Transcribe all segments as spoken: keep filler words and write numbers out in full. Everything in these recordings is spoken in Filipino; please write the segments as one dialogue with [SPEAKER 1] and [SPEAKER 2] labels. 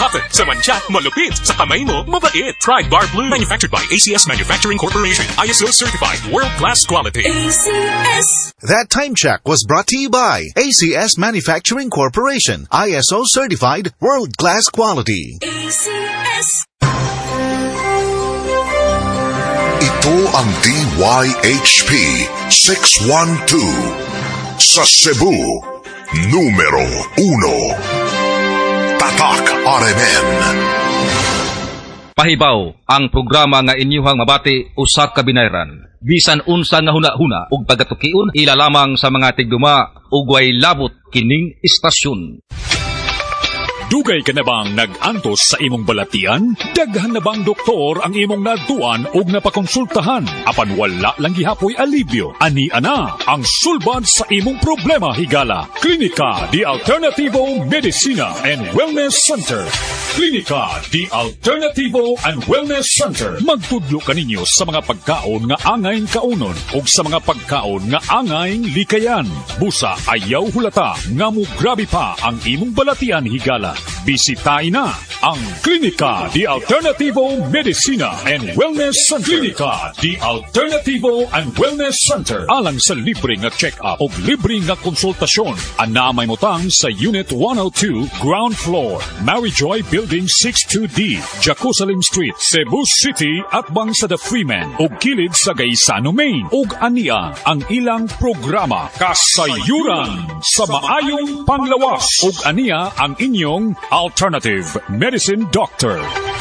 [SPEAKER 1] Bakit? Sa mancha, malupit. Sa kamay mo, mabait. Try Bar Blue. Manufactured by A C S Manufacturing Corporation. I S O certified. World-class quality.
[SPEAKER 2] A C S.
[SPEAKER 3] That time check was brought to you by A C S Manufacturing Corporation. I S O certified. World-class quality.
[SPEAKER 2] A C S.
[SPEAKER 4] Ito ang D Y H P six one two sa Cebu, numero uno. Tatak R M N.
[SPEAKER 5] Pahibaw ang programa nga inyuhang mabati usa ka binayran. Bisan unsa nga huna-huna ug pagatukion ila lamang sa mga tigduma ug way labot kining istasyon.
[SPEAKER 6] Dugay ka na bang nag-antos sa imong balatian? Daghan na bang doktor ang imong naduan o napakonsultahan? Apan wala lang gihapoy alibyo. Ani ana ang sulbad sa imong problema higala. Klinika di Alternativo Medicina and Wellness Center. Klinika di Alternativo and Wellness Center. Magtudlo kaninyo sa mga pagkaon nga angayng kaunon o sa mga pagkaon nga angayng likayan. Busa ayaw hulata nga mo grabe pa ang imong balatian higala. Bisitahin na ang Klinika di Alternativo Medicina and Wellness Center. Klinika di Alternativo and Wellness Center. Alang sa libre nga check-up o libre nga konsultasyon. Anamay mo tang sa Unit one oh two, Ground Floor, Maryjoy Building sixty-two D, Jacosalim Street, Cebu City at bang sa The Freeman o kilid sa Gaisano, Maine. Ug ania ang ilang programa Kasayuran sa maayong panglawas. Ug ania ang inyong Alternative Medicine Doctor.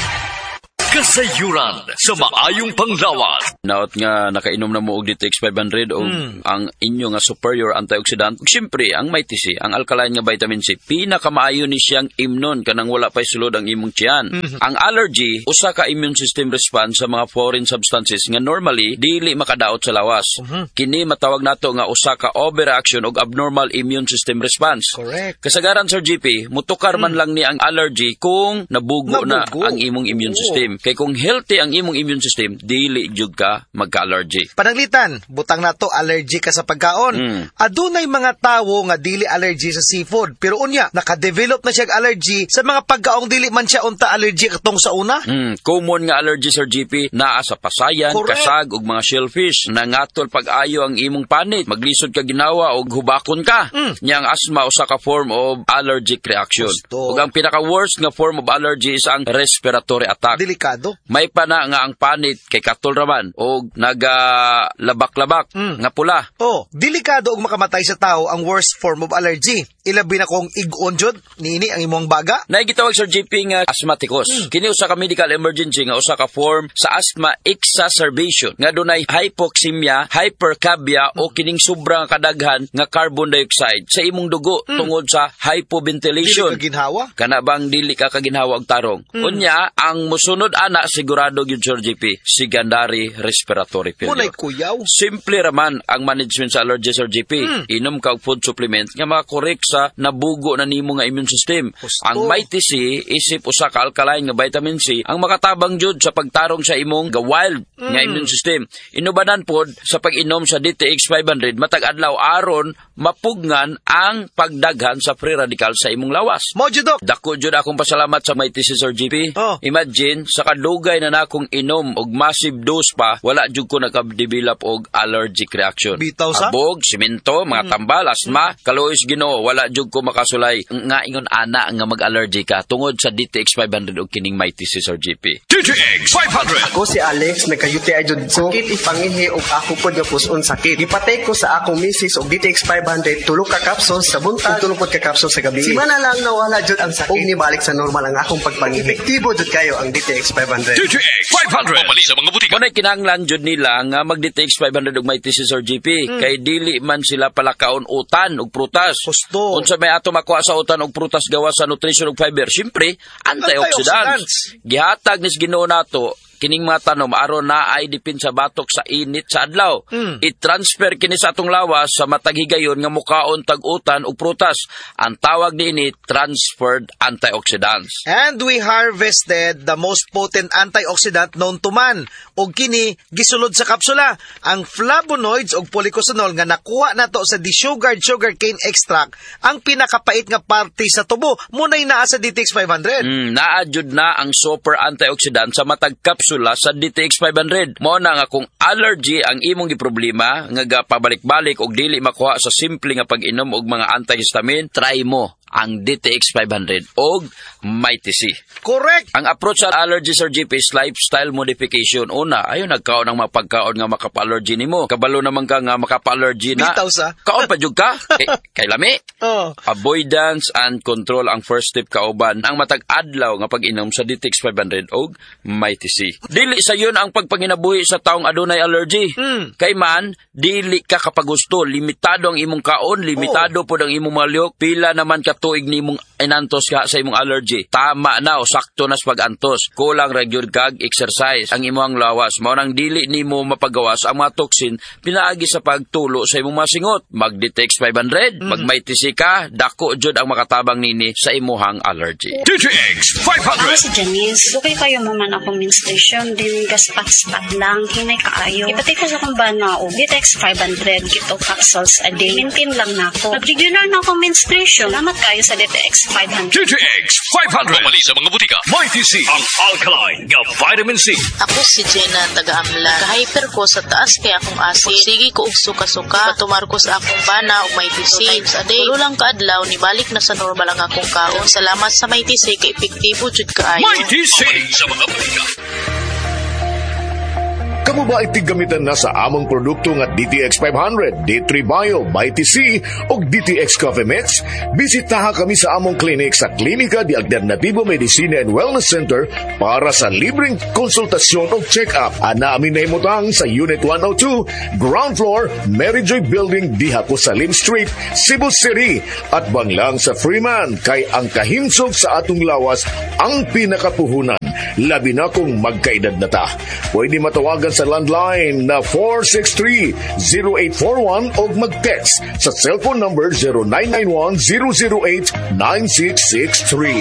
[SPEAKER 7] Kasayuran sa maayong panglawas. Naot nga nakainom na mo og D T X five hundred o mm. ang inyo nga superior antioxidant. Siyempre, ang may T C, ang alkaline nga vitamin C, pinakamaayo ni siyang imnon kanang wala pa'y sulod ang imong tiyan. Mm-hmm. Ang allergy, usa ka immune system response sa mga foreign substances nga normally dili makadaot sa lawas. Mm-hmm. Kini matawag nato nga usa ka overreaction og abnormal immune system response.
[SPEAKER 8] Correct.
[SPEAKER 7] Kasagaran Sir G P, mutukar man mm. lang ni ang allergy kung nabugo, nabugo. na ang imong immune oh. system. Kay kung healthy ang imong immune system, dili jud ka magka-allergy.
[SPEAKER 8] Pananglitan, butang na to, allergy ka sa pagkaon. Mm. Adunay mga tawo nga dili allergy sa seafood, pero unya, nakadevelop na siya allergy sa mga pagkaong dili man siya unta allergy katong sa una.
[SPEAKER 7] Mm. Common nga allergy, Sir G P, naa sa pasayan, correct. Kasag, ug mga shellfish. Nangatol pag-ayo ang imong panit, maglisod ka ginawa o hubakon ka. Mm. Niyang asthma usa ka form of allergic reaction. Ug ang pinaka-worst nga form of allergy is ang respiratory attack.
[SPEAKER 8] Delikado.
[SPEAKER 7] May pa na nga ang panit kay katol raman o nagalabak-labak mm. nga pula.
[SPEAKER 8] Oh, delikado og makamatay sa tao ang worst form of allergy. Ilabi na kung ig-on jud niini ang imong baga.
[SPEAKER 7] Naigitawag Sir G P nga asthmaticus. Mm. Kini usa ka medical emergency nga usa ka form sa asthma exacerbation nga dunay hypoxemia, hypercapnia mm. o kining sobrang kadaghan nga carbon dioxide sa imong dugo mm. tungod sa hypoventilation.
[SPEAKER 8] Dili ka ginhawa?
[SPEAKER 7] Kana bang dili ka kaginhawa og tarong. Mm. Unya ang musunod ana sigurado gyud Sir G P, secondary respiratory failure.
[SPEAKER 8] Unay kuyaw.
[SPEAKER 7] Simple raman ang management sa allergy, Sir G P. Mm. Inom ka og food supplement nga makakorek sa nabugo na nimo nga immune system. Gusto. Ang may T C isip usa ka alkaline nga vitamin C ang makatabang jud sa pagtarong sa imong ga wild mm. nga immune system. Inubanan pod sa pag-inom sa D T X five hundred matag adlaw aron mapugnan ang pagdaghan sa free radical sa imong lawas.
[SPEAKER 8] Mo jud.
[SPEAKER 7] Dako jud akong pasalamat sa may T C, Sir G P. Oh. Imagine sa kadugay na nakong inom og massive dose pa, wala jud ko naka-develop og allergic reaction.
[SPEAKER 8] Bitaw sa?
[SPEAKER 7] Abog, simento, mga tambal, asma, mm. kaluoy Ginoo, wala jud ko makasulay nga ingon ana nga mag-allergy ka tungod sa D T X five hundred og kining may T C, Sir G P.
[SPEAKER 9] D T X five hundred.
[SPEAKER 10] Ako si Alex, nagka-U T I jud ko. Sakit ipangihi og ako pod nga puson sakit. Ipatay ko sa akong misis og D T X five hundred, tulo ka capsules sa buntag, tulo pod ka capsules sa gabi. Simana lang nawala jud ang sakit. Og nibalik sa normal ang akong pagpangihi. Epektibo jud kayo ang D T X five hundred.
[SPEAKER 9] D T X five hundred. Pamali sa mga butika.
[SPEAKER 7] Kunay kinahanglan jud nila nga mag-D T X five hundred og may T C, Sir G P. Mm. Kay dili man sila palakaon utan og prutas.
[SPEAKER 8] Gusto.
[SPEAKER 7] Unsa may ato makuha sa utan og prutas gawa sa nutrition og fiber? Siyempre, antioxidants. Gihatag ni Ginoo nato kining mga tanom aron na ay dipin sa batok sa init sa adlaw. Mm. I-transfer kini sa atong lawas sa matag higayon nga mukaon tag-utan ug prutas. Ang tawag niini transferred antioxidants.
[SPEAKER 8] And we harvested the most potent antioxidant known to man. Og kini gisulod sa kapsula, ang flavonoids og polycosanol nga nakuha nato sa desugared sugarcane extract, ang pinakapait nga parte sa tubo. Munay naa sa D T X five hundred.
[SPEAKER 7] Mm, naadjud na ang super antioxidant sa matag kapsula sa D T X five hundred. Mao na nga kung allergy ang imong giproblema nga gapabalik-balik og dili makuha sa simple nga pag-inom og mga antihistamine, try mo ang D T X five hundred og Mighty C.
[SPEAKER 8] Correct!
[SPEAKER 7] Ang approach sa allergy, Sir G P, is lifestyle modification. Una, ayaw nagkaon ng mapagkaon nga makapa-allergy nimo. Kabalo naman ka nga makapa-allergy na.
[SPEAKER 8] Bitaw sa.
[SPEAKER 7] Kaon pa jud ka? Kay, kay lami.
[SPEAKER 8] Oh.
[SPEAKER 7] Avoidance and control ang first step kauban. Ang matag adlaw nga pag-inom sa D T X five hundred og Mighty C. Dili sa yun ang pagpanginabuhi sa taong adunay allergy. Mm. Kay man, dili ka kapagusto. Limitado ang imong kaon, limitado oh. po ang imong malyok. Pila naman ka tuig nimong inantos ka sa imong allergy. Tama na o sakto na sa pag-antos. Kulang ragyod kag exercise ang imong lawas. Mao nang dili nimo mapagawas ang mga toxin pinaagi sa pagtulo sa imong masingot. Mag D T X five hundred, mm. mag Mighty C ka, dako jud ang makatabang nini sa imuhang allergy.
[SPEAKER 9] D T X five hundred.
[SPEAKER 11] Ako si Janice. Okay kayo maman ako menstruation din gaspat-spat lang hinay kaayo. Ipatay ko sa kung ba na o D T X five hundred kito capsules a day. Maintain lang na ako. Nag-regular na ako menstruation. Salamat kayo sa D T X five hundred.
[SPEAKER 9] D T X five hundred. Mamali sa mga butika. Mighty C. Ang alkaline nga vitamin C.
[SPEAKER 12] Ako si Jenna taga-amlan. Ka-hyper ko sa taas kaya akong acid. Sige ko og suka-suka. Patumar ko sa akong bana o Mighty C. Times a day. Tulo lang kaadlaw ni balik na sa normal ang akong kaon. Salamat sa Mighty C kay epektibo jud kaayo.
[SPEAKER 9] Mighty C sa mga butika.
[SPEAKER 13] Kamu ba itigamitan na sa among produkto nga D T X five hundred, D three Bio, Mighty C o D T X Coffee Mix? Bisitaha kami sa among clinic sa Klinika de Alternativo Medicina and Wellness Center para sa libreng konsultasyon o check-up. Ana amin na imutang sa Unit one oh two, Ground Floor, Mary Joy Building, Diha Salim Street, Cebu City. At banglang sa Freeman, kay ang kahinsog sa atong lawas ang pinakapuhunan. Labi na kung magkaedad na ta. Pwede matawagan sa landline na four six three, zero eight four one o mag-text sa cellphone number zero nine nine one, zero zero eight, nine six six three.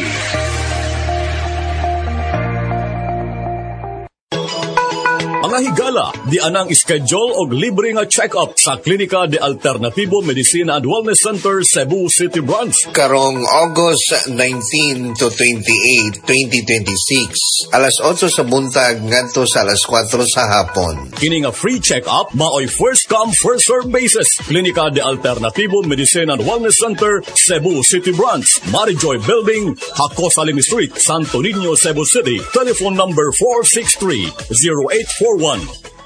[SPEAKER 6] Mga higala, di anang schedule og libre nga check-up sa Klinika de Alternativo Medicina and Wellness Center, Cebu City Branch.
[SPEAKER 14] Karong August nineteen to twenty-eight, twenty twenty-six, alas otso sa buntag ngadto sa alas kwatro sa hapon.
[SPEAKER 6] Kini nga free check-up maoy first come first serve basis. Klinika de Alternativo Medicina and Wellness Center, Cebu City Branch, Marijoy Building, Salim Street, Santo Niño, Cebu City. Telephone number four six three, zero eight four one.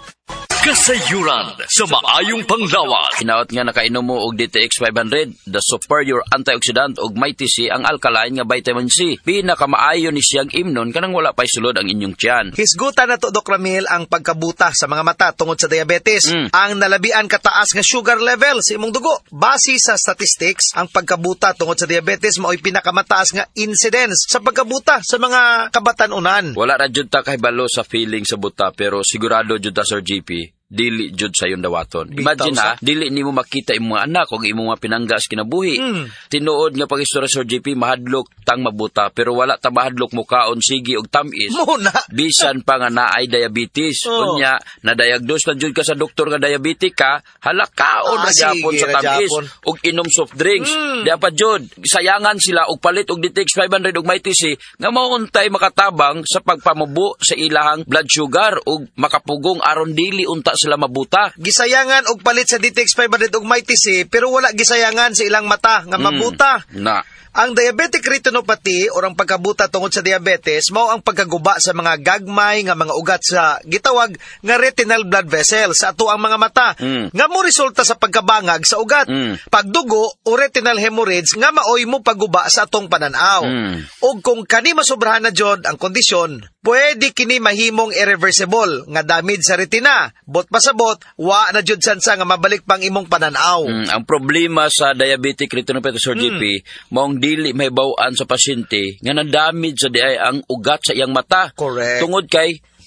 [SPEAKER 9] Kasayuran sa maayong panglawas.
[SPEAKER 7] Hinaot nga nakainom mo og D T X five hundred, the superior antioxidant og Mighty C ang alkaline nga vitamin C. Pinakamaayo ni siyang imnon kanang wala pay sulod ang inyong tiyan.
[SPEAKER 8] Hisgutan na to, Doc Ramil, ang pagkabuta sa mga mata tungod sa diabetes. Mm. Ang nalabian kataas nga sugar level sa imong dugo. Base sa statistics, ang pagkabuta tungod sa diabetes mao'y pinakamataas nga incidence sa pagkabuta sa mga kabatanunan.
[SPEAKER 7] Wala ra jud ta kahibalo sa feeling sa buta pero sigurado jud ta, Sir G P, dili jud sa yung dawaton. Imagine ha, dili nimo makita imong mga anak o imong mga pinanggas kinabuhi. Mm. Tinuod nga pag-istorya, Sir J P, mahadlok tang mabuta pero wala ta mahadlok mo kaon sige og tamis.
[SPEAKER 8] Muna.
[SPEAKER 7] Bisan pa nga naay diabetes. Oh. Unya na diagnose na jud ka sa doktor nga diabetic ka, hala kaon ah, na gyapon sa tamis og inom soft drinks. Mm. Di pa jud sayangan sila og palit og D T X five hundred og Mighty C nga mauntay makatabang sa pagpamubo sa ilahang blood sugar og makapugong aron dili unta sila mabuta.
[SPEAKER 8] Gisayangan og palit sa D T X five hundred og Mighty C pero wala gisayangan sa ilang mata nga mabuta. Mm,
[SPEAKER 7] na.
[SPEAKER 8] Ang diabetic retinopathy o ang pagkabuta tungod sa diabetes mao ang pagkaguba sa mga gagmay nga mga ugat sa gitawag nga retinal blood vessels sa ato ang mga mata. Mm. Nga mo resulta sa pagkabangag sa ugat. Mm. Pagdugo o retinal hemorrhage nga maoy mo pagguba sa atong pananaw. Mm. Ug kung kani masobrahan na jud ang kondisyon, pwede kini mahimong irreversible nga damage sa retina. Bot pasabot, wa na jud sansa nga mabalik pang imong pananaw.
[SPEAKER 7] Mm. Ang problema sa diabetic retinopathy, Sir mm. G P, mong dili may bawaan sa pasyente nga na-damage sa di ay ang ugat sa iyang mata.
[SPEAKER 8] Correct.
[SPEAKER 7] Tungod kay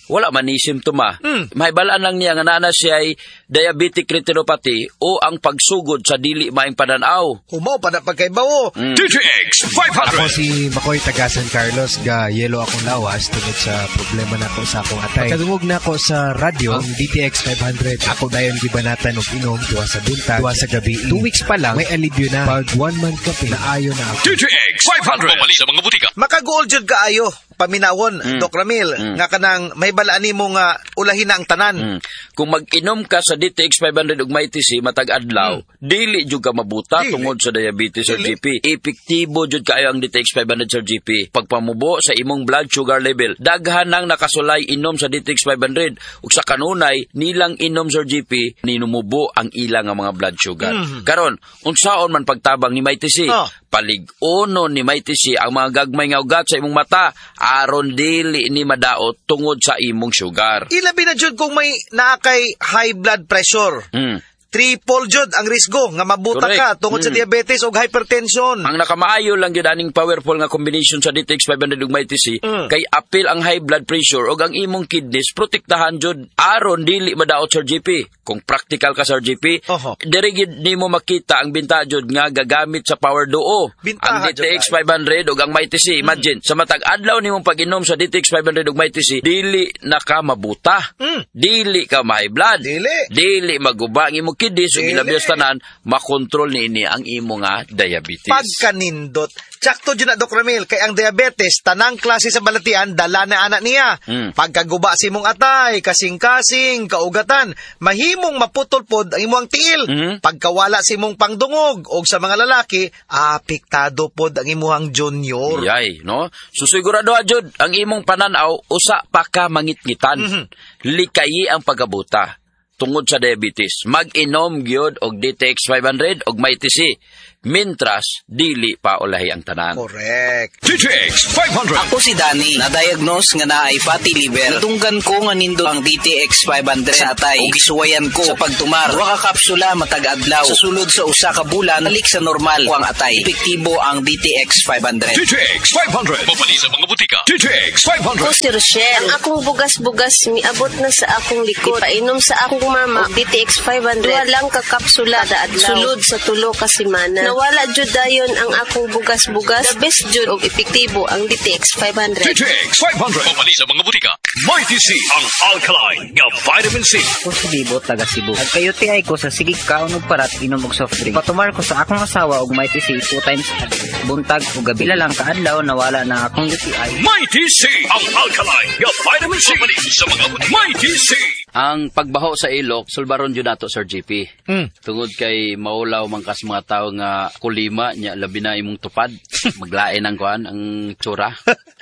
[SPEAKER 7] wala man ni simptoma.
[SPEAKER 8] Hmm.
[SPEAKER 7] Mahibalaan lang niya nga naa siya ay diabetic retinopathy o ang pagsugod sa dili maayong pananaw.
[SPEAKER 8] Humaw pa na pagkaibawo.
[SPEAKER 7] Mm.
[SPEAKER 9] D T X five hundred.
[SPEAKER 15] Ako si Makoy taga San Carlos, ga yelo akong lawas tungod sa problema nako sa akong atay. Pagkadungog na ako sa radyo, ang D T X five hundred. Ako dayon gibanatan og inom duwa sa buntag, duwa sa gabi. Two weeks pa lang may alibyo na. Pag one month ka pinaayo na ako.
[SPEAKER 9] D T X five hundred. Mamali sa mga butika.
[SPEAKER 8] Makagool jud kaayo paminawon, mm. Doc Ramil, mm. nga kanang may balaan nimo nga ulahin na ang tanan.
[SPEAKER 7] Mm. Kung mag-inom ka sa D T X five hundred ug may T C matag adlaw, mm. dili jud ka mabuta dili. Tungod sa diabetes or G P. Epektibo jud kaayo ang D T X five hundred Sir G P. Pagpamubo sa imong blood sugar level, daghan nang nakasulay inom sa D T X five hundred ug sa kanunay nilang inom Sir G P ninumubo ang ilang nga mga blood sugar. Mm. Karon, unsaon man pagtabang ni may T C? Oh. Palig-uno ni may T C ang mga gagmay nga ugat sa imong mata aron dili ni madaot tungod sa imong sugar.
[SPEAKER 8] Ilabi na jud kung may naakay high blood pressure.
[SPEAKER 7] Mm.
[SPEAKER 8] Triple jud ang risgo nga mabuta ka tungod mm. sa diabetes o hypertension.
[SPEAKER 7] Ang nakamaayo lang jud aning powerful nga combination sa D T X five hundred ug may T C mm. kay apil ang high blood pressure ug ang imong kidneys protektahan jud aron dili madaot Sir G P. Kung practical ka Sir G P, uh-huh. diri gid nimo makita ang binta jud nga gagamit sa power duo. Bintaha ang D T X five hundred ug ang may T C. Imagine mm. sa matag adlaw nimong pag-inom sa D T X five hundred ug may T C, dili na ka mabuta. Mm. Dili ka ma-high blood.
[SPEAKER 8] Dili.
[SPEAKER 7] Dili maguba ang imong kidneys ug ilabios tanan makontrol niini ang imo nga diabetes.
[SPEAKER 8] Pagkanindot. Tsakto dyan na, Doc Ramil, kay ang diabetes, tanang klase sa balatian, dala na anak niya. Mm. Pagkaguba si mong atay, kasing-kasing, kaugatan, mahimong maputol-pod ang imong tiil. Mm. Pagkawala si mong pangdungog, o sa mga lalaki, apektado pod ang imong junior.
[SPEAKER 7] Yay, no? Susigurado ajud ang imong pananaw, usa pa ka mangitngitan. Mm-hmm. Likayi ang pagabuta. Tungod sa diabetes, mag-inom gyud og D T X five hundred og may T C. Mintras, dili pa ulahi ang tanan.
[SPEAKER 8] Correct.
[SPEAKER 9] D T X five hundred.
[SPEAKER 16] Ako si Danny, na-diagnose nga naay fatty liver. Natunggan ko nga nindo ang D T X five hundred sa atay. O gisuwayan ko sa pagtumar. Wa ka kapsula matag adlaw. Sa sulod sa usa ka bulan, nalik sa normal ko ang atay. Epektibo ang D T X five hundred.
[SPEAKER 9] D T X five hundred. Mapali sa mga butika. D T X five hundred.
[SPEAKER 17] Ako si Rochelle. Ang akong bugas-bugas miabot na sa akong likod. Painom sa akong mama og D T X five hundred. Duha lang ka kapsula kada adlaw. Sulod sa tulo ka semana. Nawala jud dayon ang akong bugas-bugas. The best jud og epektibo ang D T X five hundred.
[SPEAKER 9] D T X five hundred. Mapali sa mga butika. May T C ang alkaline nga vitamin C.
[SPEAKER 18] Ako si Bibo, taga Cebu. Nagkayuti ay ko sa sigig kaon og parat inom og soft drink. Patumar ko sa akong asawa og may T C two times a day. Buntag o gabi. Ila lang kaadlaw nawala na akong U T I.
[SPEAKER 9] May T C ang alkaline nga vitamin C. Mapali sa mga butika. May T C.
[SPEAKER 7] Ang pagbaho sa ilok, sulbaron jud nato Sir G P.
[SPEAKER 8] Mm.
[SPEAKER 7] Tungod kay maulaw man kas mga tawo nga kulima nya labi na imong tupad, maglain ang kuan ang tsura.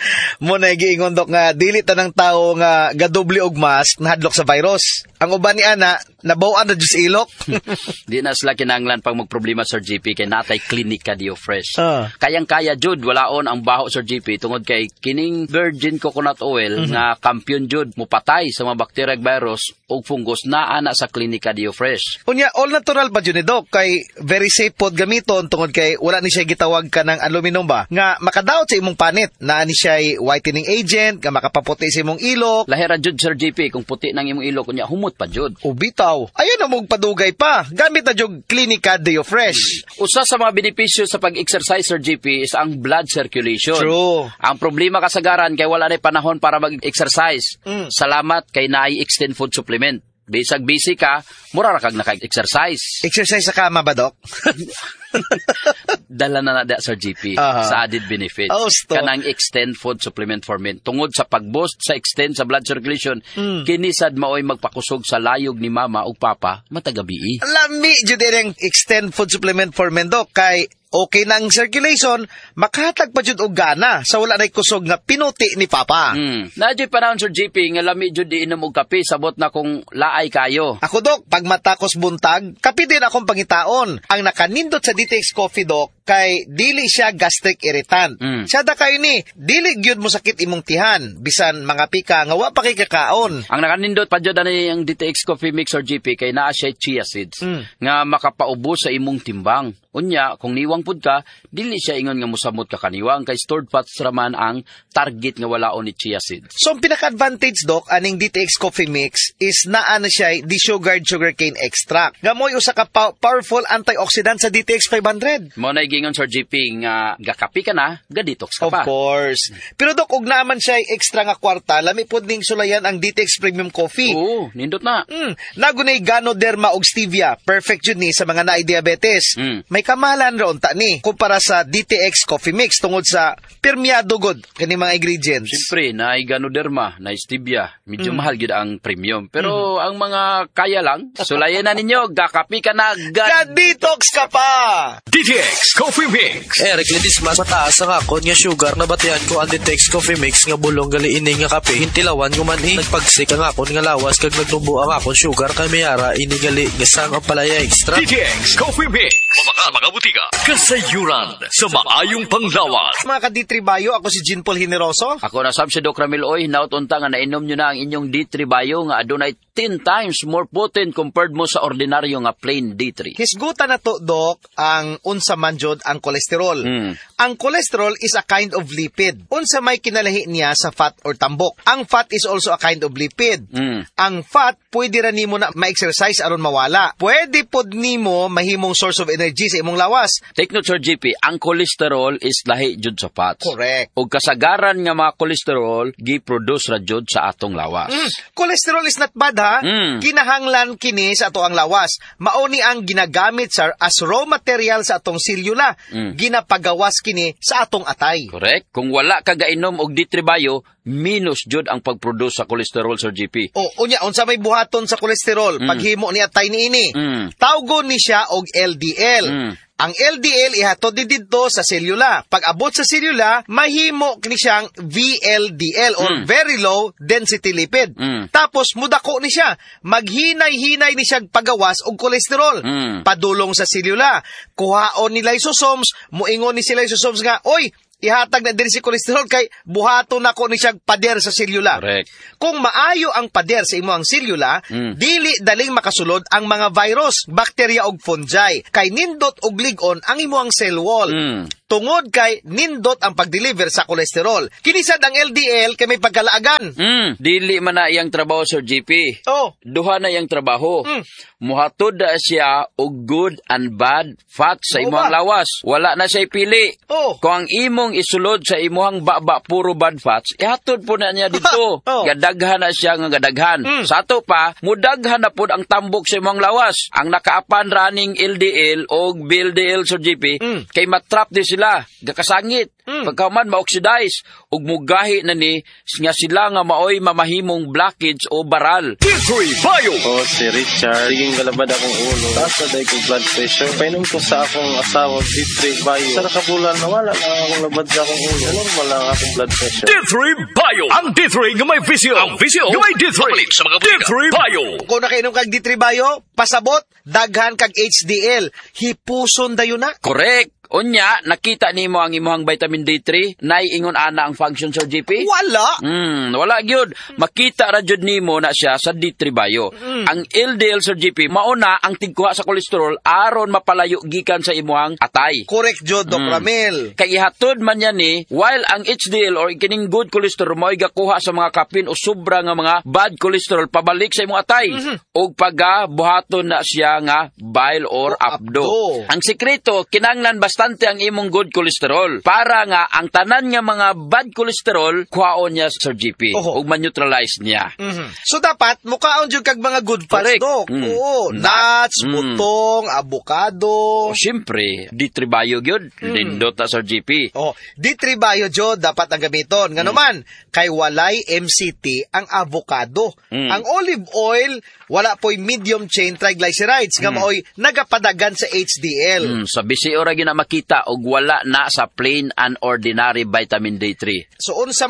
[SPEAKER 8] Mo na giingon Dok nga dili tanang tawo nga gadoble og mask nahadlok sa virus. Ang uban ni ana nabaw-an na jud sa ilok.
[SPEAKER 7] Di na sila kinahanglan pang magproblema Sir G P kay natay Clinica Dio Fresh.
[SPEAKER 8] Uh.
[SPEAKER 7] Kayang-kaya jud walaon ang baho Sir G P tungod kay kining virgin coconut oil mm-hmm. nga kampiyon jud mupatay sa mga bacteria ug virus ug fungus naa na sa Clinica Dio Fresh.
[SPEAKER 8] Unya all natural pa jud ni Doc kay very safe pod gamiton tungod kay wala ni siya gitawag ka ng aluminum ba nga makadaot sa imong panit naa ni siya whitening agent nga makapaputi sa imong ilok.
[SPEAKER 7] Lahira jud Sir G P kung puti nang imong ilok unya humot pa jud.
[SPEAKER 8] O bitaw ayon na mong padugay pa gamit na jud Clinica Dio Fresh.
[SPEAKER 7] Usa sa mga benepisyo sa pag-exercise Sir G P is ang blood circulation.
[SPEAKER 8] True.
[SPEAKER 7] Ang problema kasagaran kay wala na panahon para mag-exercise.
[SPEAKER 8] Mm.
[SPEAKER 7] Salamat kay naay extend food supplement. Bisag busy ka, mura ra kag naka-exercise.
[SPEAKER 8] Exercise sa kama ba, Doc?
[SPEAKER 7] Dala na na Sir G P
[SPEAKER 8] uh-huh.
[SPEAKER 7] sa added benefits.
[SPEAKER 8] Oh,
[SPEAKER 7] kanang extend food supplement for men. Tungod sa pag-boost sa extend sa blood circulation, mm. kinisad maoy magpakusog sa layog ni mama ug papa matagabi.
[SPEAKER 8] Lami jud ang extend food supplement for men, Doc, kay okay na ang circulation, makahatag pa jud og gana sa wala nay kusog nga pinuti ni papa.
[SPEAKER 7] Hmm. Nadyo panahon Sir G P nga lami jud di inom og kape sabot na kung laay kayo.
[SPEAKER 8] Ako Doc, pag matakos buntag, kape din akong pangitaon. Ang nakanindot sa D T X Coffee Doc kay dili siya gastric irritant.
[SPEAKER 7] Hmm.
[SPEAKER 8] Siya da kayo ni, dili gyud mo sakit imong tihan bisan mga pika nga wa pa kay kakaon.
[SPEAKER 7] Ang nakanindot pa jud ani ang D T X Coffee Mix Sir G P kay naa siya chia seeds
[SPEAKER 8] hmm.
[SPEAKER 7] nga makapaubos sa imong timbang. Unya, kung niwang pud ka, dili siya ingon nga musamot ka kaniwang kay stored fats raman ang target nga walaon ni chia seeds.
[SPEAKER 8] So, ang pinaka-advantage, Doc, aning D T X Coffee Mix is naa na siya desugared sugarcane extract. Gamoy usa ka pa- powerful antioxidant sa D T X five hundred.
[SPEAKER 7] Mo na gingon Sir G P nga gakapi ka na, ga-detox ka
[SPEAKER 8] Of
[SPEAKER 7] pa.
[SPEAKER 8] course. Pero Doc, ug naman siya extra nga kwarta, lami pud ning sulayan ang D T X Premium Coffee.
[SPEAKER 7] Oo, nindot na.
[SPEAKER 8] Mm, nagunay Ganoderma ug stevia. Perfect jud ni sa mga naay diabetes.
[SPEAKER 7] Mm.
[SPEAKER 8] May kamahalan ra unta ni kumpara sa D T X Coffee Mix tungod sa permeado god kani mga ingredients.
[SPEAKER 7] Siyempre, na Ganoderma, na stevia, medyo
[SPEAKER 8] Mm.
[SPEAKER 7] mahal gid ang premium. Pero ang mga kaya lang, sulayan na ninyo, gakapi ka na,
[SPEAKER 8] ga-detox ka pa.
[SPEAKER 9] D T X Coffee Mix.
[SPEAKER 19] Eric, litis mas mataas ang akon nga sugar na batian ko ang D T X Coffee Mix nga bulong gali ini nga kape. Hintilawan ko man eh. Nagpagsik ang akon nga lawas kag nagtubo ang akon sugar kay mayara inigali nga sang ang palaya extra.
[SPEAKER 9] D T X Coffee Mix. Mga mga butika. Kasayuran sa maayong panglawas.
[SPEAKER 8] Mga ka-D three Bio, ako si Jean Paul Generoso.
[SPEAKER 7] Ako na sab si Doc Ramil Oy, naut unta nga nainom nyo na ang inyong D three Bio nga adunay ten times more potent compared mo sa ordinaryo nga plain D three.
[SPEAKER 8] Hisgutan na to, Doc, ang unsa man jud ang kolesterol.
[SPEAKER 7] Mm.
[SPEAKER 8] Ang cholesterol is a kind of lipid. Unsa may kinalahi niya sa fat or tambok. Ang fat is also a kind of lipid.
[SPEAKER 7] Mm.
[SPEAKER 8] Ang fat, pwede ra nimo na ma-exercise aron mawala. Pwede pod nimo mahimong source of energy sa imong lawas.
[SPEAKER 7] Take note, Sir G P, ang cholesterol is lahi jud sa fats.
[SPEAKER 8] Correct.
[SPEAKER 7] O kasagaran nga mga cholesterol, gi-produce ra jud sa atong lawas.
[SPEAKER 8] Mm. Cholesterol is not bad, ha?
[SPEAKER 7] Mm.
[SPEAKER 8] Kinahanglan kini sa ato ang lawas. Mauni ang ginagamit sa as raw material sa atong selula.
[SPEAKER 7] Mm.
[SPEAKER 8] Ginapagawas kini sa atong atay.
[SPEAKER 7] Correct. Kung wala ka gainom og D three Bio, minus jud ang pag-produce sa cholesterol, Sir G P.
[SPEAKER 8] O, unya, unsa may buhaton sa kolesterol,
[SPEAKER 7] Mm.
[SPEAKER 8] paghimo ni atay niini.
[SPEAKER 7] Mm.
[SPEAKER 8] Tawgon ni siya og L D L.
[SPEAKER 7] Mm.
[SPEAKER 8] Ang L D L ihatod di didto sa selula. Pag abot sa selula, mahimo kini siyang V L D L or
[SPEAKER 7] Mm.
[SPEAKER 8] very low density lipid.
[SPEAKER 7] Mm.
[SPEAKER 8] Tapos mudako ni siya. Maghinay-hinay ni siya pagawas og kolesterol.
[SPEAKER 7] Mm.
[SPEAKER 8] Padulong sa selula. Kuhaon ni lysosomes, muingon ni si lysosomes nga, oy, ihatag na diri si kolesterol kay buhaton nako ni siya pader sa selula.
[SPEAKER 7] Correct.
[SPEAKER 8] Kung maayo ang pader sa imo ang selula,
[SPEAKER 7] Mm.
[SPEAKER 8] dili daling makasulod ang mga virus, bakterya ug fungi. Kay nindot og lig-on ang imo ang cell wall.
[SPEAKER 7] Mm.
[SPEAKER 8] Tungod kay nindot ang pag-deliver sa kolesterol. Kinisad ang L D L kay may pagkalaagan.
[SPEAKER 7] Mm. Dili man na iyang trabaho, Sir G P.
[SPEAKER 8] Oh.
[SPEAKER 7] Duha na iyang trabaho.
[SPEAKER 8] Mm.
[SPEAKER 7] Muhatod na siya og good and bad fats sa
[SPEAKER 8] Oo
[SPEAKER 7] imong
[SPEAKER 8] ba?
[SPEAKER 7] lawas. Wala na siya pili.
[SPEAKER 8] Oh.
[SPEAKER 7] Kung ang imong isulod sa imong baba puro bad fats, ihatod po na niya dito.
[SPEAKER 8] Oh.
[SPEAKER 7] Gadaghan na siya nga gadaghan.
[SPEAKER 8] Mm.
[SPEAKER 7] Sa ato pa, mudaghan na pod ang tambok sa imong lawas. Ang nakaapan running L D L o B L D L, Sir G P,
[SPEAKER 8] Mm.
[SPEAKER 7] kay matrap di sila, gakasangit.
[SPEAKER 8] Mm.
[SPEAKER 7] Pagkaman ma-oxidize ug mugahi na ni nga sila nga maoy mamahimong blockage o baral.
[SPEAKER 9] D three Bio.
[SPEAKER 19] O si Richard, siging galabad akong ulo. Taas na dahil kong blood pressure. Painom ko sa akong asawa, D three Bio. Sa nakabulan, nawala na akong labad sa akong ulo. Normal lang akong blood pressure.
[SPEAKER 9] D three Bio. Ang D three nga may visio. Ang visio nga may D three. Palit sa mga
[SPEAKER 7] D
[SPEAKER 9] three Bio.
[SPEAKER 8] Kung nakainom kag D three Bio, pasabot, daghan kag H D L. Hipuson dayon na.
[SPEAKER 7] Correct. Unya, nakita nimo ang imong vitamin D three, naiingon ana ang function sa G P?
[SPEAKER 8] Wala.
[SPEAKER 7] Hmm, wala gyud. Makita ra jud nimo na siya sa D three Bio.
[SPEAKER 8] Mm.
[SPEAKER 7] Ang L D L sa G P mauna ang tigkuha sa kolesterol aron mapalayo gikan sa imong atay.
[SPEAKER 8] Correct jud, Doc
[SPEAKER 7] Mm.
[SPEAKER 8] Ramil.
[SPEAKER 7] Kay ihatod man yan ni, while ang H D L or kining good cholesterol mo gakuha sa mga kapin o sobra nga mga bad cholesterol pabalik sa imong atay.
[SPEAKER 8] Mhm.
[SPEAKER 7] O pagka buhaton na siya nga bile or
[SPEAKER 8] O,
[SPEAKER 7] abdo.
[SPEAKER 8] abdo.
[SPEAKER 7] Ang sikreto, kinanglan bastante ang imong good cholesterol para nga ang tanan nga mga bad cholesterol kuhaon niya sa G P
[SPEAKER 8] Oho.
[SPEAKER 7] ug ma-neutralize niya.
[SPEAKER 8] Mhm. So dapat mukaon jud kag mga good fats,
[SPEAKER 7] Correct.
[SPEAKER 8] Doc.
[SPEAKER 7] Mm.
[SPEAKER 8] Oo,
[SPEAKER 7] Na-
[SPEAKER 8] nuts,
[SPEAKER 7] Mm.
[SPEAKER 8] butong, avocado.
[SPEAKER 7] O syempre, D three Bio gyud,
[SPEAKER 8] Mm.
[SPEAKER 7] nindot ta sa G P.
[SPEAKER 8] Oh, D three Bio jud dapat ang gamiton. Ngano man, kay walay M C T ang avocado.
[SPEAKER 7] Mm.
[SPEAKER 8] Ang olive oil wala po'y medium chain triglycerides nga
[SPEAKER 7] Mm.
[SPEAKER 8] maoy nagapadagan sa H D L.
[SPEAKER 7] Mm, sa bisi ora gina makita og wala na sa plain and ordinary vitamin D three.
[SPEAKER 8] So unsa man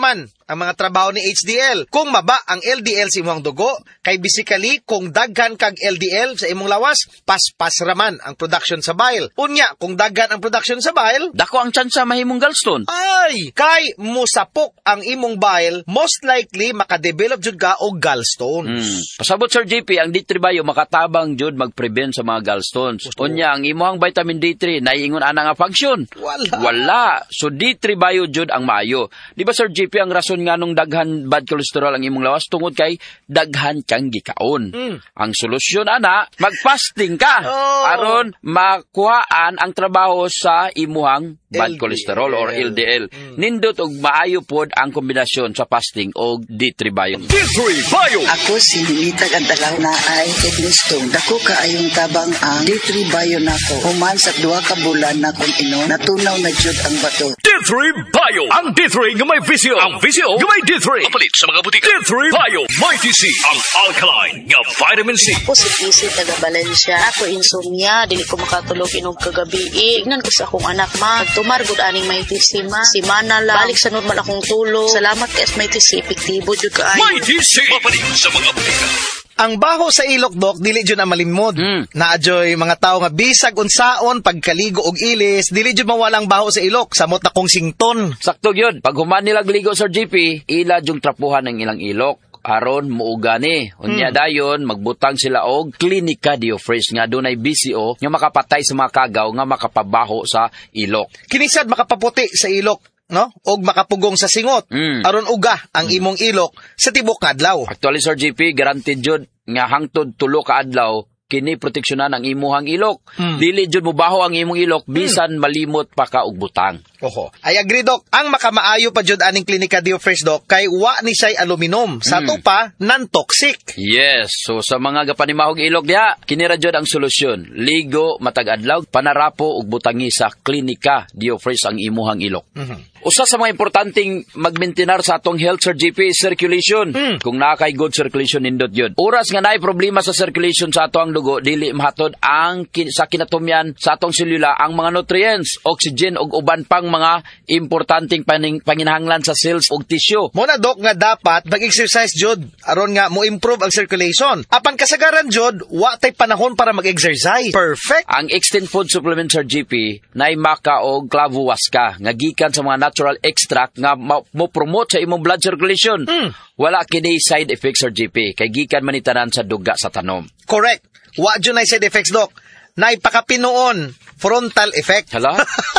[SPEAKER 8] ang mga trabaho ni H D L. Kung maba ang L D L sa imong dugo, kay basically kung daghan kag L D L sa imong lawas, paspas raman ang production sa bile. Unya, kung daghan ang production sa bile,
[SPEAKER 7] dako ang tsansa mahimong gallstone.
[SPEAKER 8] Ay, kay musapok ang imong bile, most likely makadevelop jud ka og gallstone.
[SPEAKER 7] Hmm. Pasabot Sir J P, ang D three Bio makatabang jud mag-prevent sa mga gallstones. Unya, ang imong vitamin D three naiingon ana nga function.
[SPEAKER 8] Wala.
[SPEAKER 7] Wala. So D three Bio jud ang maayo. Di ba Sir J P, ang rason nga nung daghan bad cholesterol ang imong lawas tungod kay daghan kang gikaon. Mm. Ang solusyon ana, mag-fasting ka. Oh. Aron makuhaan ang trabaho sa imuhang bad L D L. Cholesterol or L D L. Mm. Nindot og maayo pod ang kombinasyon sa fasting og D three Bio.
[SPEAKER 9] D three Bio.
[SPEAKER 20] Ako si Nitag Adalaw na ay tegnistong. Dako kaayong tabang ang D three Bio nako. Human sa duha ka bulan na kung inom, natunaw na jud ang bato.
[SPEAKER 9] D three Bio. Ang D three nga may visio. Ang visio nga may D three. Mapalit sa mga butika. D three Bio. May T C. Ang alkaline nga vitamin C.
[SPEAKER 12] Ako si Kisi taga Valencia. Ako insomnia. Dili ko makatulog inog kagabi. Ignan ko sa akong anak ma. Pagtumar gud aning may T C ma. Si Mana lang. Balik sa normal akong tulog. Salamat kay may T C. Epektibo jud kaayo.
[SPEAKER 9] May T C. Mapalit sa mga butika.
[SPEAKER 8] Ang baho sa ilok, Dok, dili dyan na malimod. Mm. Naadyoy mga tao nga bisag unsaon pagkaligo og ilis, dili dyan mawalang baho sa ilok, samot na kong sington.
[SPEAKER 7] Sakto yun. Pag human nilang ligo, Sir G P, ila yung trapuhan ng ilang ilok. Aron muugani. Unya mm. dayon magbutang sila og Clinica Diofresh nga dunay B C O nga makapatay sa mga kagaw nga makapabaho sa ilok.
[SPEAKER 8] Kinisad makapaputi sa ilok, no? Og makapugong sa singot. Mm. Aron uga ang imong ilok sa tibok nga adlaw.
[SPEAKER 7] Actually, Sir G P, guaranteed jud nga hangtod tulo ka adlaw kini proteksyonan ang imuhang ilok. Mm. Dili jud mobaho ang imong ilok bisan mm. malimot pa ka og butang.
[SPEAKER 8] Oho. I agree, Dok. Ang makamaayo pa jud aning Clinica Diofresh, Dok, kay wa ni say aluminum. Sa mm. to pa, non-toxic.
[SPEAKER 7] Yes. So sa mga gapanimahog ilok diha, kini ra jud ang solusyon. Ligo matag adlaw, panarapo ug butangi sa Clinica Diofresh ang imuhang ilok. Mm-hmm. Usa sa mga importanteng magmaintenar sa atong health, Sir G P, circulation. Mm. Kung nakay good circulation nindot yun. Oras nga naay problema sa circulation sa atong dugo, dili mahatod ang kin- sa kinatumyan sa atong selula ang mga nutrients, oxygen ug uban pang mga importanteng paning- panginahanglan sa cells ug tissue.
[SPEAKER 8] Muna, Dok, nga dapat mag-exercise jud aron nga mo improve ang circulation. Apan kasagaran jud, wa tay panahon para mag-exercise. Perfect.
[SPEAKER 7] Ang Extend Food Supplement, Sir G P, naay maka og clavuasca nga gikan sa mga natural extract nga mo promote sa imong blood circulation. Mm. Wala kini side effects, Sir G P, kay gikan man itanan sa duga sa tanom.
[SPEAKER 8] Correct. Wa jud nay side effects, Dok. Nay pakapinuon frontal effect.
[SPEAKER 7] Hala?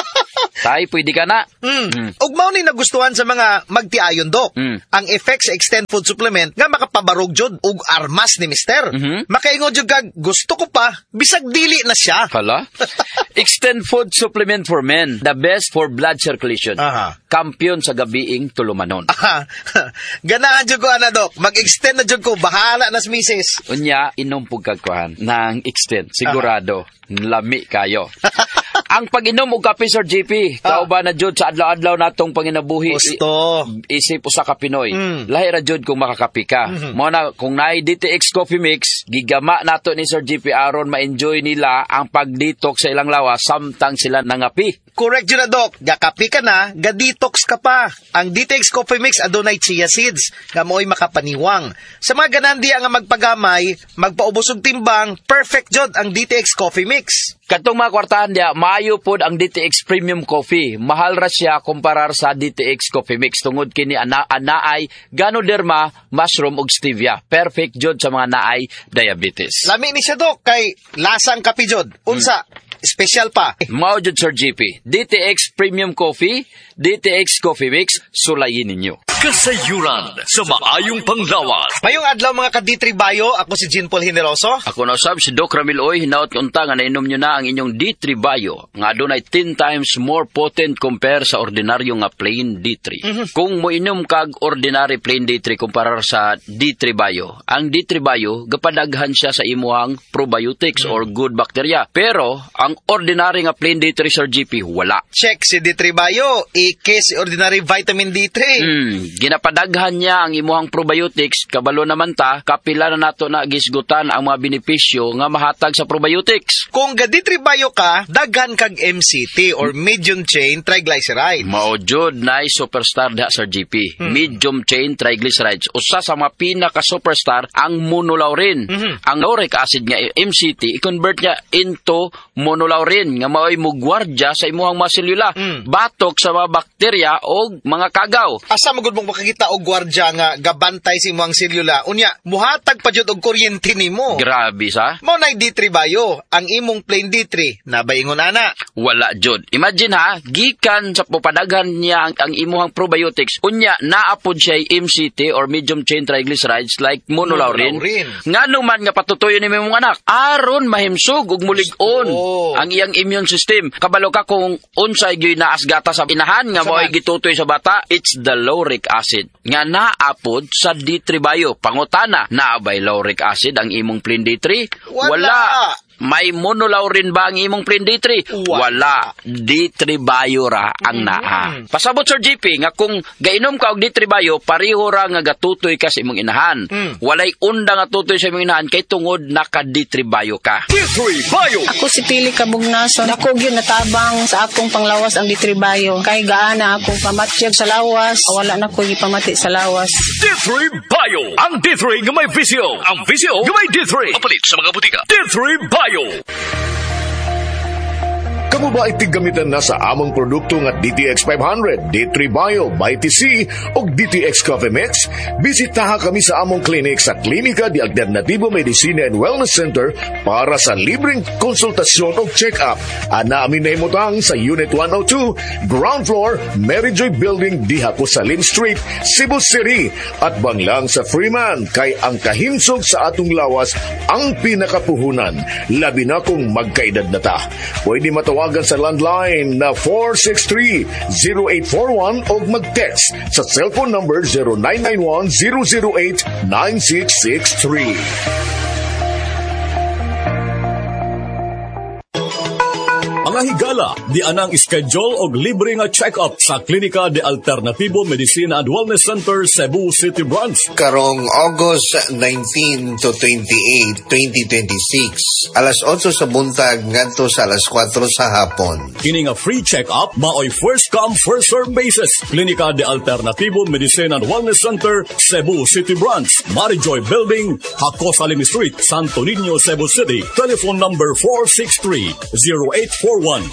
[SPEAKER 7] Tay, pwede ka na.
[SPEAKER 8] Mm. Mm. Ug mao ni nagustuhan sa mga magtiayon, Dok. Mm. Ang effects sa Extend Food Supplement nga makapabarog jud og armas ni Mister. Mm-hmm. Makaingon jud kag gusto ko pa bisag dili na siya.
[SPEAKER 7] Hala? Extend Food Supplement for Men, the best for blood circulation. Aha. Kampiyon sa gabiing tulumanon.
[SPEAKER 8] Aha. Ganahan jud ko ana, Dok. Mag-extend na jud ko, bahala na si Missus.
[SPEAKER 7] Unya inom pug kagkuhan nang extend sigurado. Aha. Lami kayo. Ang pag-inom og kape, Sir G P, kauban na jud sa adlaw-adlaw natong panginabuhi.
[SPEAKER 8] Gusto.
[SPEAKER 7] Isip usa ka Pinoy. Mm. Lahi ra jud kung makakape ka. Mm-hmm. Mo na kung naay D T X Coffee Mix, gigama nato ni Sir G P aron ma-enjoy nila ang pag-detox sa ilang lawas samtang sila nangapi.
[SPEAKER 8] Correct yun na, Dok. Gakapi ka na, ga-detox ka pa. Ang D T X Coffee Mix adunay chia seeds, nga mo'y makapaniwang. Sa mga ganandi nga magpagamay, magpaubos og timbang, perfect jud ang D T X Coffee Mix.
[SPEAKER 7] Katong mga kwartahan dia, maayo pod ang D T X Premium Coffee. Mahal ra siya kumparar sa D T X Coffee Mix tungod kini ana anaay Ganoderma, mushroom ug stevia. Perfect jud sa mga naay diabetes.
[SPEAKER 8] Lami ni siya, Dok, kay lasang kape jud. Unsa? Hmm. Special pa.
[SPEAKER 7] Mao jud, Sir G P. D T X Premium Coffee, D T X Coffee Mix, sulayin ninyo.
[SPEAKER 9] Kasayuran sa maayong panglawas.
[SPEAKER 8] Mayong adlaw mga ka-D three Bio, ako si Jean Paul Generoso.
[SPEAKER 7] Ako na usab si Doc Ramil Oy, hinaot unta nga nainom nyo na ang inyong D three Bio, nga adunay ten times more potent compare sa ordinaryo nga plain D three. Mm-hmm. Kung mo inom kag ordinary plain D three kumparar sa D three Bio, ang D three Bio gapadaghan siya sa imuhang probiotics mm-hmm. or good bacteria. Pero ang ang ordinary nga plain D three, Sir G P, wala.
[SPEAKER 8] Check si D three Bio, iki si ordinary vitamin D three.
[SPEAKER 7] Hmm, ginapadaghan niya ang imuhang probiotics, kabalo naman ta, kapila na nato na gisgutan ang mga benepisyo nga mahatag sa probiotics.
[SPEAKER 8] Kung ga D three Bio ka, daghan kag M C T or medium chain triglycerides.
[SPEAKER 7] Mao jud nay superstar diha, Sir G P. Hmm. Medium chain triglycerides. Usa sa mga pinaka-superstar ang monolaurin. Mm-hmm. Ang lauric acid nga M C T, i-convert niya into monolaurin nga mao'y mugwardya sa imuhang mga selula, mm. batok sa mga bakterya o mga kagaw.
[SPEAKER 8] Asa magud mong makakita og gwardya nga gabantay sa imuhang selula? Unya, muhatag pa jud og kuryente nimo.
[SPEAKER 7] Grabe sa.
[SPEAKER 8] Mao nay D three Bio, ang imong plain D three nabaingon ana.
[SPEAKER 7] Wala jud. Imagine ha, gikan sa pupadaghan niya ang, ang imuhang probiotics, unya naapod siya M C T or medium chain triglycerides like monolaurin. monolaurin. Ngano man nga patutoyo ni imong anak, aron mahimsog ug mulig-on oh. ang iyang immune system. Kabalo ka kung unsay gyud naasgata sa inahan nga mo'y gitutoy sa bata, it's the lauric acid nga naapod sa D three Bio. Pangutana, naabay lauric acid ang imong plain D three?
[SPEAKER 8] Wala.
[SPEAKER 7] Wala. May monolaurin ba ang imong plain D three? Wala. D three Bio ra ang naa. Pasabot, Sir G P, nga kung gainom ka og D three Bio, pareho ra nga gatutoy ka sa imong inahan. Mm. Walay unda nga tutoy sa imong inahan kay tungod naka D three Bio ka.
[SPEAKER 9] D three Bio.
[SPEAKER 21] Ako si Pili Kabugnason. Ako gyud natabang sa akong panglawas ang D three Bio. Kay gaana akong pamatyag sa lawas, wala na ko gipamati sa lawas.
[SPEAKER 9] D three Bio. Ang D three nga may visyo. Ang visyo nga may D three. Mapalit sa mga butika. D three Bio.
[SPEAKER 13] Kamu ba itigamitan na sa among produkto nga D T X five hundred, D three Bio, by T C o D T X Coffee Mix? Bisitaha kami sa among clinic sa Klinika de Alternativo Medicina and Wellness Center para sa libreng konsultasyon o check-up. Ana amin na imutang sa Unit one oh two, Ground Floor, Mary Joy Building, Diha Cosalin Street, Cebu City. At banglang sa Freeman, kay ang kahinsog sa atong lawas ang pinakapuhunan. Labi na kung magkaedad na ta. Pwede matawagan sa landline na four six three, zero eight four one o mag-text sa cellphone number zero nine nine one, zero zero eight, nine six six three.
[SPEAKER 6] Mga higala, di anang schedule og libre nga check-up sa Klinika de Alternativo Medicina and Wellness Center, Cebu City Branch.
[SPEAKER 14] Karong August nineteen to twenty-eight, twenty twenty-six, alas otso sa buntag ngadto sa alas kwatro sa hapon.
[SPEAKER 6] Kini nga free check-up maoy first come first serve basis. Klinika de Alternativo Medicina and Wellness Center, Cebu City Branch, Marijoy Building, Hacosalim Street, Santo Niño, Cebu City. Telephone number four six three, zero eight four one.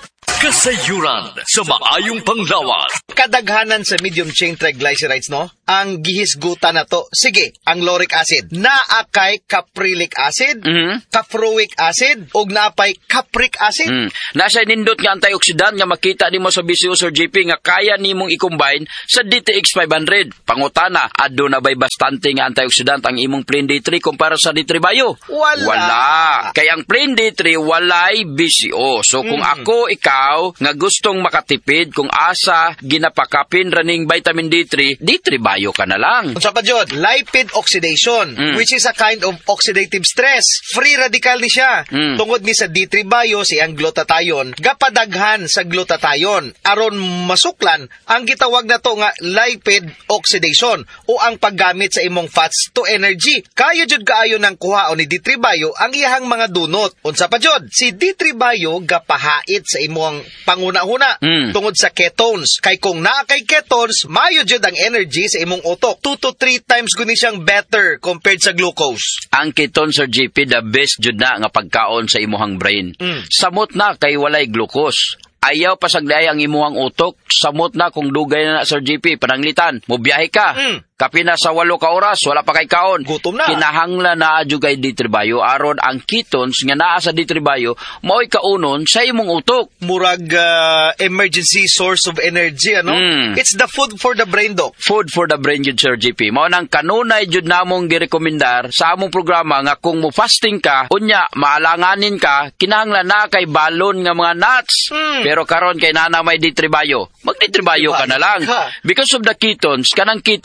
[SPEAKER 9] Kasayuran sa maayong panglawas.
[SPEAKER 8] Kadaghanan sa medium chain triglycerides, no? Ang gihisgutan na to. Sige, ang lauric acid. Naakay caprylic acid, mm-hmm. caproic acid, o naapay capric acid.
[SPEAKER 7] Mm. Nasa nindot nga antioxidant nga makita nimo sa bisyo, Sir G P, nga kaya nimong i-combine sa D T X five hundred. Pangutana, addo na ba'y bastante nga antioxidant ang imong plain D three kumpara sa D three Bio?
[SPEAKER 8] Wala.
[SPEAKER 7] Wala. Kaya ang plain D three walay bisyo. So kung mm. ako, ikaw, nga gustong makatipid kung asa ginapakapin raning vitamin D three, D three Bio ka na lang.
[SPEAKER 8] Unsa pa jud? Lipid oxidation, mm. which is a kind of oxidative stress. Free radical ni siya. Mm. Tungod ni sa D three Bio si ang glutathione, gapadaghan sa glutathione aron masuklan ang gitawag na to nga lipid oxidation o ang paggamit sa imong fats to energy. Kayo jud kaayo nang kuhaon ni D three Bio ang iyang mga dunot. Unsa pa jud? Si D three Bio gapahait sa imong panguna-una mm. tungod sa ketones. Kay kung naa kay ketones, mayo jud ang energy sa imong utok. two to three times guni siyang better compared sa glucose.
[SPEAKER 7] Ang ketone, Sir G P, the best jud na nga pagkaon sa imuhang brain. Mm. Samot na kay walay glucose. Ayaw pasagday ang imuhang utok. Samot na kung dugay na na, Sir G P, pananglitan. Mubiyahe ka. Mm. Kapina sa walo ka oras, wala pa kay kaon.
[SPEAKER 8] Gutom na.
[SPEAKER 7] Kinahanglan na adyo kay D three Bio aron ang ketones nga naa sa D three Bio mao'y kaunon sa imong utok.
[SPEAKER 8] Murag uh, emergency source of energy, ano? Mm. It's the food for the brain, Doc.
[SPEAKER 7] Food for the brain, yun, Sir G P. Mao nang kanunay jud namong girekomendar sa among programa nga kung mo fasting ka, unya maalanganin ka, kinahanglan na kay balon nga mga nuts. Mm. Pero karon kay nana may D three Bio, mag D three Bio ka na lang. Because of the ketones, kanang ketones mao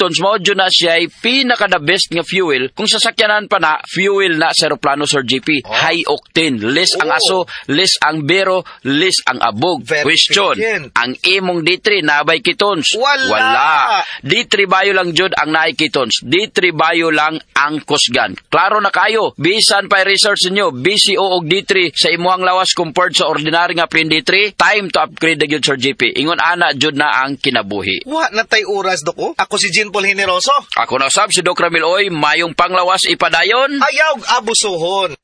[SPEAKER 7] Mao na siya ay pinaka the best nga fuel kung sasakyanan pa na fuel na sa aeroplano, Sir J P. Oh. High octane, less oh. ang aso, less ang bero, less ang abog. Very Question, efficient. Ang imong D three nabay ketones?
[SPEAKER 8] Wala.
[SPEAKER 7] Wala. D three Bio lang jud ang naay ketones. D three Bio lang ang kusgan. Klaro na kayo. Bisan pa research niyo B C O og D three sa imuhang lawas compared sa ordinary nga plain D three, time to upgrade na gyud, Sir J P. Ingon ana jud na ang kinabuhi.
[SPEAKER 8] Wa natay oras, Doko. Ako si Jean Paul Generoso.
[SPEAKER 7] Ako na sab si Doc Ramil Oy, mayong panglawas ipadayon.
[SPEAKER 8] Ayaw abusuhon.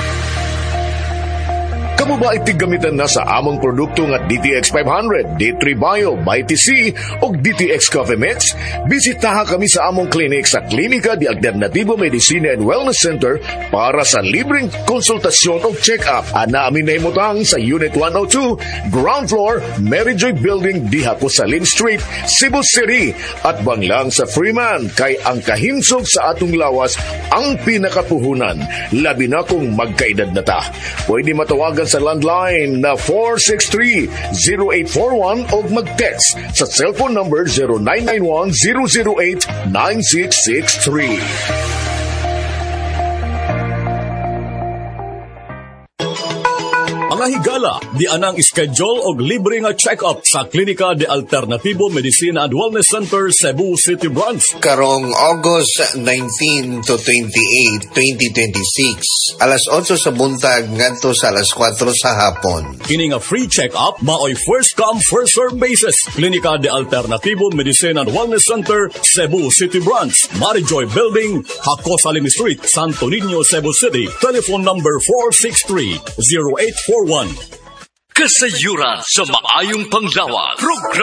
[SPEAKER 13] Kamu ba itigamitan na sa among produkto nga D T X five hundred, D three Bio, Mighty C o D T X Coffee Mix? Bisitaha kami sa among clinic sa Klinika di Alternatibo Medicina and Wellness Center para sa libreng konsultasyon o check-up. Ana amin na imutang sa Unit one oh two, Ground Floor, Mary Joy Building, Diha Cosalin Street, Cebu City. At banglang sa Freeman, kay ang kahinsog sa atong lawas ang pinakapuhunan. Labi na kung magkaedad na ta. Pwede matawagan sa landline na four six three, zero eight four one o mag-text sa cellphone number zero nine nine one, zero zero eight, nine six six three.
[SPEAKER 6] Mga higala, di anang schedule og libre nga check-up sa Klinika de Alternatibo Medicina and Wellness Center, Cebu City Branch.
[SPEAKER 14] Karong August nineteen to twenty-eight, twenty twenty-six, alas otso sa buntag ngadto sa alas kwatro sa hapon.
[SPEAKER 6] Kini nga free check-up maoy first come first serve basis. Klinika de Alternatibo Medicina and Wellness Center, Cebu City Branch, Marijoy Building, Hacosalim Street, Santo Niño, Cebu City. Telephone number four six three, zero eight four one.
[SPEAKER 9] Kasayuran sa maayong panglawas. Program